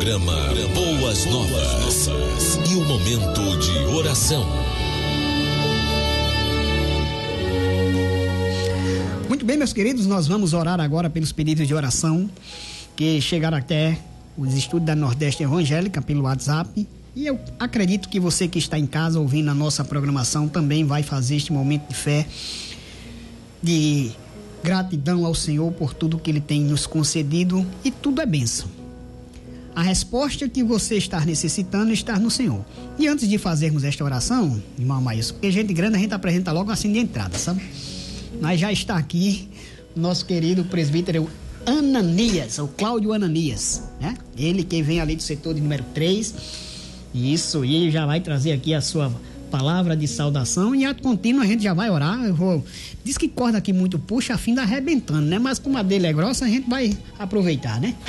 Programa Boas Novas. E o momento de oração. Muito bem, meus queridos, nós vamos orar agora pelos pedidos de oração que chegaram até os estudos da Nordeste Evangélica pelo WhatsApp. E eu acredito que você que está em casa ouvindo a nossa programação também vai fazer este momento de fé, de gratidão ao Senhor por tudo que Ele tem nos concedido, e tudo é bênção. A resposta que você está necessitando está no Senhor. E antes de fazermos esta oração, irmão Amaílson, porque gente grande a gente apresenta logo assim de entrada, sabe? Mas já está aqui nosso querido presbítero Ananias, o Cláudio Ananias, né? Ele que vem ali do setor de número 3. Isso, e ele já vai trazer aqui a sua palavra de saudação, e a contínua a gente já vai orar. Diz que corda aqui muito puxa, a fim da arrebentando, né? Mas como a dele é grossa, a gente vai aproveitar, né?